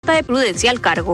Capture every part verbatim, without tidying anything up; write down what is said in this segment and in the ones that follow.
falta de prudencia al cargo.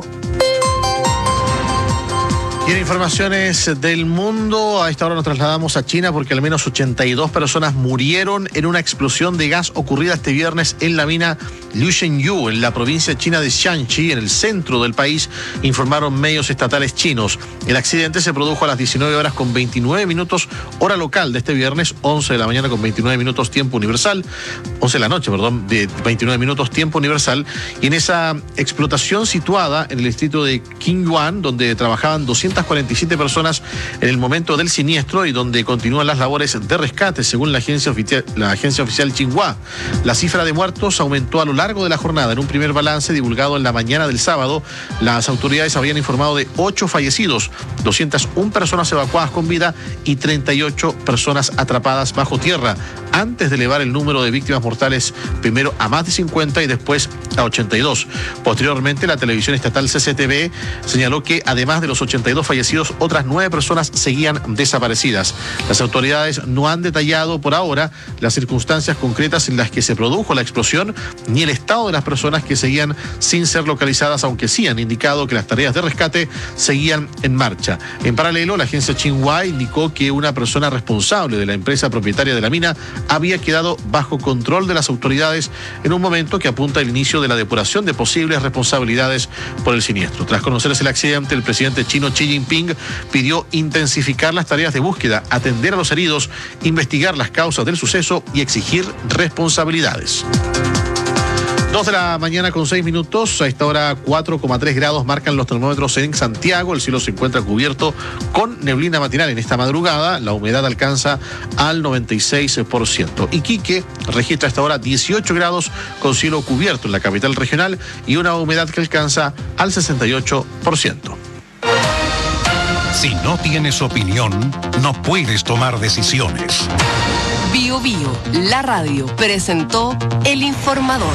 Y en informaciones del mundo, a esta hora nos trasladamos a China porque al menos ochenta y dos personas murieron en una explosión de gas ocurrida este viernes en la mina Liushenyu, en la provincia china de Shanxi, en el centro del país, informaron medios estatales chinos. El accidente se produjo a las diecinueve horas con veintinueve minutos, hora local de este viernes, once de la mañana con veintinueve minutos, tiempo universal, once de la noche, perdón, de veintinueve minutos, tiempo universal, y en esa explotación situada en el distrito de Qingyuan, donde trabajaban doscientas cuarenta y siete personas en el momento del siniestro y donde continúan las labores de rescate, según la agencia oficial, la agencia oficial Xinhua. La cifra de muertos aumentó a lo largo de la jornada. En un primer balance divulgado en la mañana del sábado, las autoridades habían informado de ocho fallecidos, doscientas una personas evacuadas con vida y treinta y ocho personas atrapadas bajo tierra, antes de elevar el número de víctimas mortales primero a más de cincuenta y después a ochenta y dos. Posteriormente, la televisión estatal C C T V señaló que además de los ochenta y dos fallecidos, otras nueve personas seguían desaparecidas. Las autoridades no han detallado por ahora las circunstancias concretas en las que se produjo la explosión ni el estado de las personas que seguían sin ser localizadas, aunque sí han indicado que las tareas de rescate seguían en marcha. En paralelo, la agencia Xinhua indicó que una persona responsable de la empresa propietaria de la mina había quedado bajo control de las autoridades en un momento que apunta al inicio de la depuración de posibles responsabilidades por el siniestro. Tras conocerse el accidente, el presidente chino Xi Jinping pidió intensificar las tareas de búsqueda, atender a los heridos, investigar las causas del suceso y exigir responsabilidades. Dos de la mañana con seis minutos, a esta hora cuatro coma tres grados marcan los termómetros en Santiago. El cielo se encuentra cubierto con neblina matinal en esta madrugada. La humedad alcanza al noventa y seis por ciento. Iquique registra a esta hora dieciocho grados con cielo cubierto en la capital regional y una humedad que alcanza al sesenta y ocho por ciento. Si no tienes opinión, no puedes tomar decisiones. Bio Bio, la radio, presentó El Informador.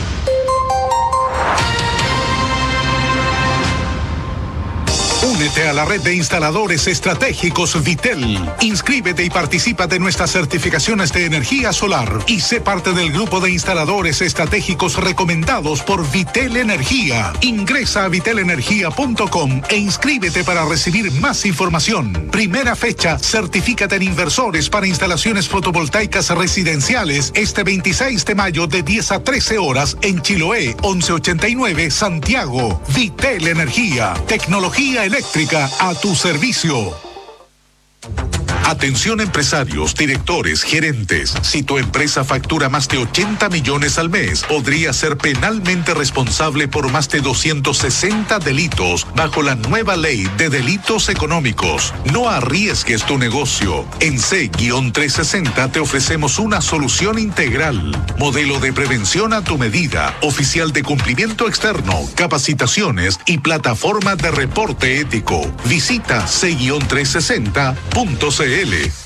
Únete a la red de instaladores estratégicos Vitel. Inscríbete y participa de nuestras certificaciones de energía solar y sé parte del grupo de instaladores estratégicos recomendados por Vitel Energía. Ingresa a vitel energía punto com e inscríbete para recibir más información. Primera fecha, certifícate en inversores para instalaciones fotovoltaicas residenciales este veintiséis de mayo de diez a trece horas en Chiloé, once ochenta y nueve, Santiago. Vitel Energía, tecnología eléctrica a tu servicio. Atención empresarios, directores, gerentes. Si tu empresa factura más de ochenta millones al mes, podría ser penalmente responsable por más de doscientos sesenta delitos bajo la nueva ley de delitos económicos. No arriesgues tu negocio. En C trescientos sesenta te ofrecemos una solución integral. Modelo de prevención a tu medida, oficial de cumplimiento externo, capacitaciones y plataforma de reporte ético. Visita C trescientos sesenta punto c l.